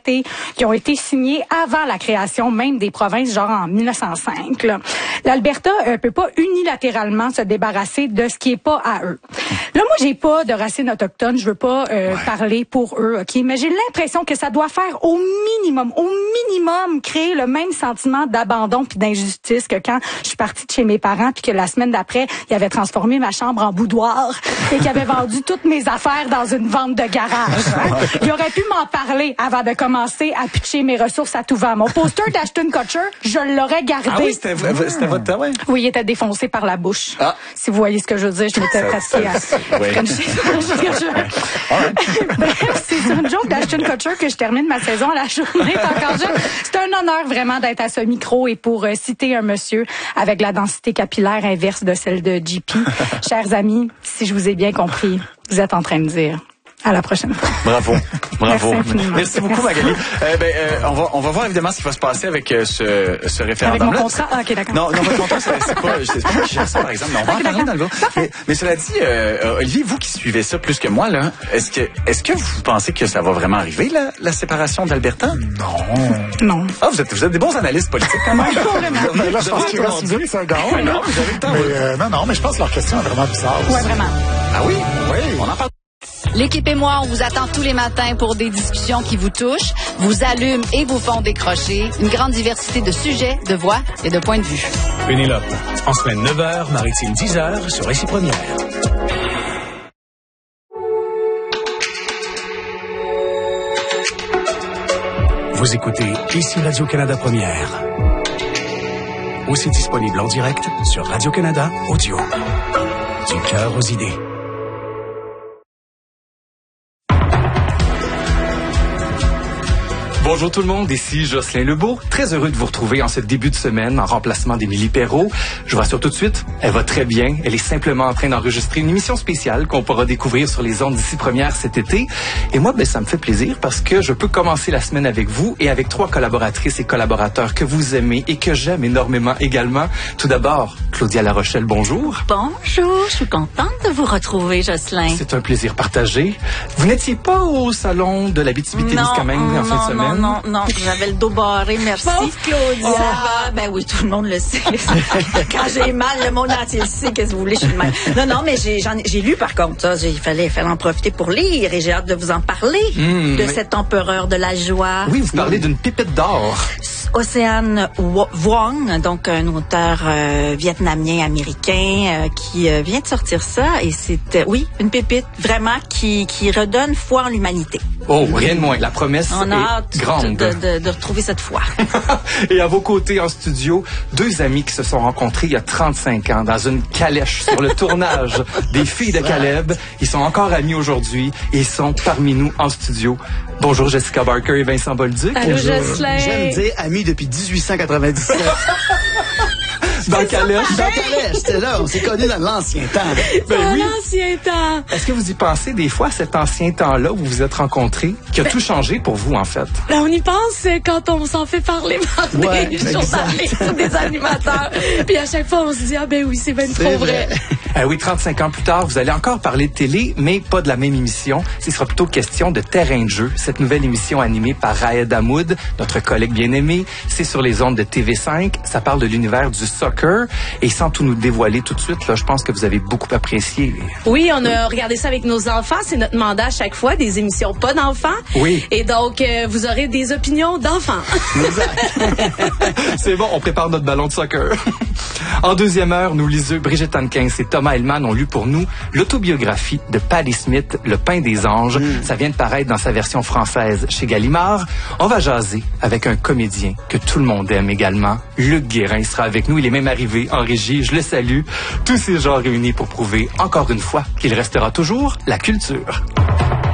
traités qui ont été signés avant la création même des provinces, genre en 1905. L'Alberta peut pas unilatéralement se débarrasser de ce qui est pas à eux. Là, moi, j'ai pas de racines autochtones, je veux pas parler pour eux, ok, mais j'ai l'impression que ça doit faire au minimum, créer le même sentiment d'abandon puis d'injustice que quand je suis partie de chez mes parents puis que la semaine d'après, ils avaient transformé ma chambre en boudoir et qu'ils avaient vendu toutes mes affaires dans une vente de garage. Ils auraient pu m'en parler avant de commencer à pitcher mes ressources à tout va. Mon poster d'Ashton Kutcher, je l'aurais gardé. Ah oui, c'était votre temps, ouais? Oui, il était défoncé par la bouche. Ah. Si vous voyez ce que je veux dire, je m'étais pratiquée à... Bref, c'est sur une joke d'Ashton Kutcher que je termine ma saison à la journée. C'est un honneur vraiment d'être à ce micro et pour citer un monsieur avec la densité capillaire inverse de celle de JP. Chers amis, si je vous ai bien compris, vous êtes en train de dire à la prochaine fois. Bravo. Merci beaucoup, Magali. On va voir évidemment ce qui va se passer avec ce référendum. Avec mon contrat? Ah, OK, d'accord. Non, votre contrat, c'est pas moi qui gère ça, par exemple. Non, on va en parler dans le gars. Mais cela dit, Olivier, vous qui suivez ça plus que moi, là, est-ce que vous pensez que ça va vraiment arriver, la séparation d'Alberta? Non. Ah, vous êtes des bons analystes politiques, quand même. Pas vraiment. Là, je pense qu'il reste une seconde. Non, vous avez le temps. Non, mais je pense que leur question est vraiment bizarre. Ouais, vraiment. Ah oui? Oui. On en parle. L'équipe et moi, on vous attend tous les matins pour des discussions qui vous touchent, vous allument et vous font décrocher. Une grande diversité de sujets, de voix et de points de vue. Pénélope, en semaine 9h, maritime 10h sur Récit Première. Vous écoutez ici Radio-Canada Première. Aussi disponible en direct sur Radio-Canada Audio. Du cœur aux idées. Bonjour tout le monde, ici Jocelyn Lebeau. Très heureux de vous retrouver en ce début de semaine en remplacement d'Émilie Perrault. Je vous rassure tout de suite, elle va très bien. Elle est simplement en train d'enregistrer une émission spéciale qu'on pourra découvrir sur les ondes d'ici Première cet été. Et moi, ça me fait plaisir parce que je peux commencer la semaine avec vous et avec 3 collaboratrices et collaborateurs que vous aimez et que j'aime énormément également. Tout d'abord, Claudia Larochelle, bonjour. Bonjour, je suis contente de vous retrouver, Jocelyn. C'est un plaisir partagé. Vous n'étiez pas au salon de l'Abitibi-Témiscamingue en fin de semaine? Non, j'avais le dos barré, merci. Pauvre Claudia. Ça va, ben oui, tout le monde le sait. Quand j'ai mal, le monde entier le sait, qu'est-ce que vous voulez, je suis de même. Non, mais j'ai lu par contre, ça, il fallait en profiter pour lire et j'ai hâte de vous en parler, cet empereur de la joie. Oui, vous parlez d'une pépite d'or. Océane Vuong, donc un auteur vietnamien-américain qui vient de sortir ça et c'est, une pépite vraiment qui redonne foi en l'humanité. Oh, rien de moins. La promesse on a hâte est grande. De retrouver cette foi. Et à vos côtés en studio, 2 amis qui se sont rencontrés il y a 35 ans dans une calèche sur le tournage des Filles de Caleb. Ils sont encore amis aujourd'hui et ils sont parmi nous en studio. Bonjour Jessica Barker et Vincent Bolduc. Allô, Jocelyn. J'aime dire amis depuis 1897. Dans Calèche. C'était là, on s'est connus dans l'ancien temps. L'ancien temps. Est-ce que vous y pensez des fois à cet ancien temps-là où vous vous êtes rencontrés, qui a tout changé pour vous en fait? On y pense quand on s'en fait parler par des journalistes ou des animateurs. Puis à chaque fois, on se dit, c'est bien trop vrai. Oui, 35 ans plus tard, vous allez encore parler de télé, mais pas de la même émission. Ce sera plutôt question de Terrain de jeu. Cette nouvelle émission animée par Raed Hamoud, notre collègue bien-aimé. C'est sur les ondes de TV5. Ça parle de l'univers du soccer. Et sans tout nous dévoiler tout de suite, là, je pense que vous avez beaucoup apprécié. Oui, on a regardé ça avec nos enfants. C'est notre mandat à chaque fois, des émissions pas d'enfants. Oui. Et donc, vous aurez des opinions d'enfants. C'est bon, on prépare notre ballon de soccer. En deuxième heure, nous lisons Brigitte Hanquin et Thomas Hellman ont lu pour nous l'autobiographie de Patti Smith, Le pain des anges. Ça vient de paraître dans sa version française chez Gallimard. On va jaser avec un comédien que tout le monde aime également. Luc Guérin sera avec nous. Il est même arrivé en régie. Je le salue. Tous ces gens réunis pour prouver encore une fois qu'il restera toujours la culture.